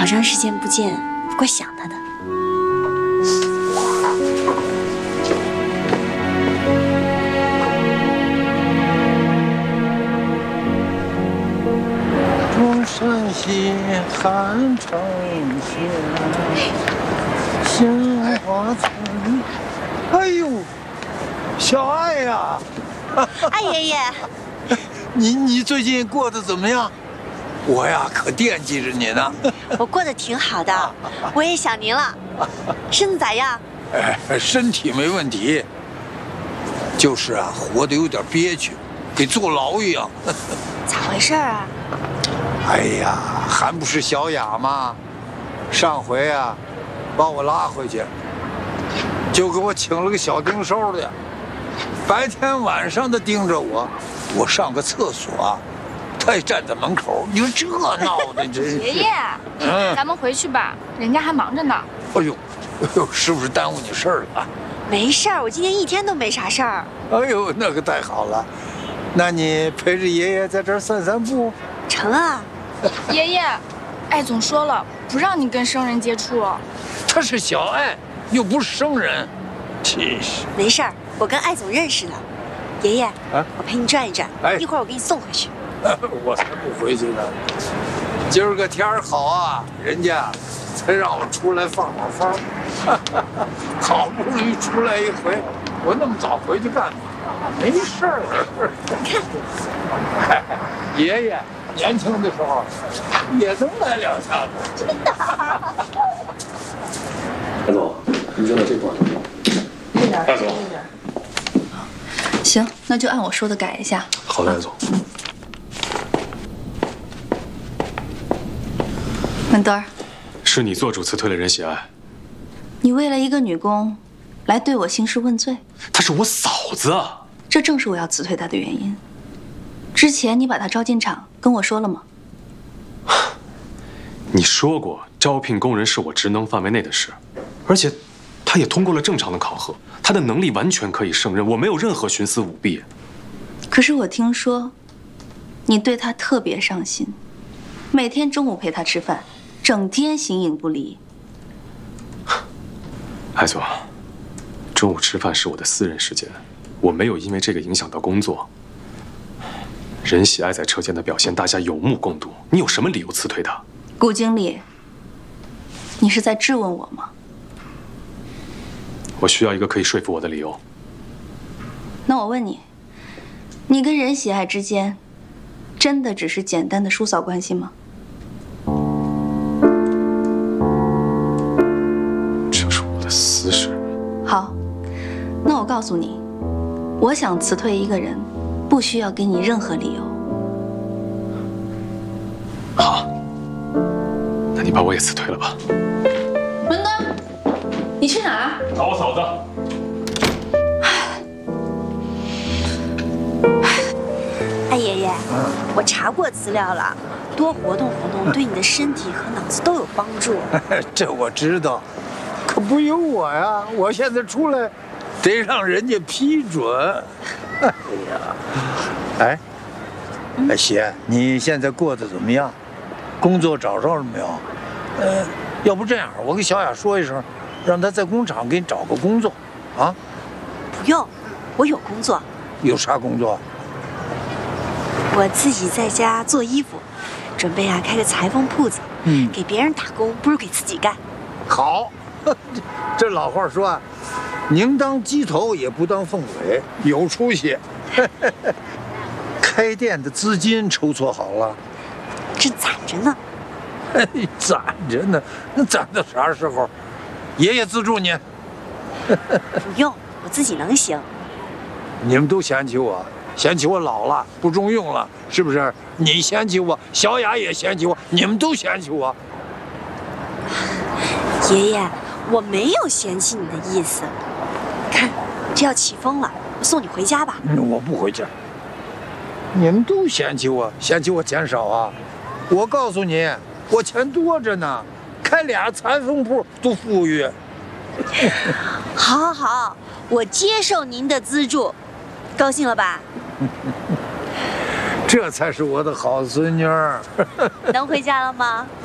好长时间不见，怪想他的。 东山西汉城县，杏花村。哎呦，小爱呀！ 哎，爷爷， 你最近过得怎么样？我呀，可惦记着你呢。 我过得挺好的，我也想您了。身子咋样？ 哎，身体没问题，就是啊，活得有点憋屈，跟坐牢一样。 咋回事啊？ 哎呀，还不是小雅吗？上回啊，把我拉回去，就给我请了个小盯梢的，白天晚上的盯着我。我上个厕所，他也站在门口。你说这闹的真是。 爷爷，咱们回去吧，人家还忙着呢。 哎呦，是不是耽误你事儿了？ 没事儿，我今天一天都没啥事儿。 哎呦，那可太好了。那你陪着爷爷在这儿散散步？ 成啊。 爷爷，艾总说了，不让你跟生人接触。 他是小艾，又不是生人，真是。 没事儿，我跟艾总认识的。爷爷，我陪你转一转，一会儿我给你送回去。 我才不回去呢。今儿个天儿好啊，人家才让我出来放放风。好不容易出来一回，我那么早回去干嘛？没事儿。看，爷爷年轻的时候也能来两下子。 真的。 艾总，你觉得这段怎么样？艾总， 行，那就按我说的改一下。 好的，艾总。 文德儿， 是你做主辞退了任喜爱。 你为了一个女工，来对我兴师问罪。 她是我嫂子。 这正是我要辞退她的原因。之前你把她招进厂，跟我说了吗？ 你说过，招聘工人是我职能范围内的事，而且她也通过了正常的考核，她的能力完全可以胜任，我没有任何徇私舞弊。 可是我听说，你对她特别上心，每天中午陪她吃饭，整天形影不离。 艾总，中午吃饭是我的私人时间，我没有因为这个影响到工作。任喜爱在车间的表现，大家有目共睹，你有什么理由辞退她？ 顾经理，你是在质问我吗？ 我需要一个可以说服我的理由。 那我问你，你跟任喜爱之间，真的只是简单的叔嫂关系吗？ 这是我的私事。 好，那我告诉你，我想辞退一个人，不需要给你任何理由。 好，那你把我也辞退了吧。 文德，你去哪儿？ 找我嫂子。 哎，爷爷，我查过资料了，多活动活动对你的身体和脑子都有帮助。 这我知道，可不由我呀！我现在出来，得让人家批准。哎呀，哎，姐，你现在过得怎么样？工作找着了没有？要不这样，我跟小雅说一声，让她在工厂给你找个工作，啊？ 不用，我有工作。 有啥工作？ 我自己在家做衣服，准备开个裁缝铺子。给别人打工不如给自己干。 好，这老话说啊，宁当鸡头也不当凤尾，有出息。开店的资金筹措好了， 这攒着呢。 攒着呢，那攒到啥时候？爷爷资助你。 不用，我自己能行。 你们都嫌弃我，嫌弃我老了，不中用了，是不是？你嫌弃我，小雅也嫌弃我，你们都嫌弃我。 爷爷，我没有嫌弃你的意思。看，这要起风了，我送你回家吧。 我不回家。你们都嫌弃我，嫌弃我钱少啊？我告诉你，我钱多着呢，开俩裁缝铺都富裕。 好，好，好，我接受您的资助，高兴了吧？ 这才是我的好孙女儿。 能回家了吗？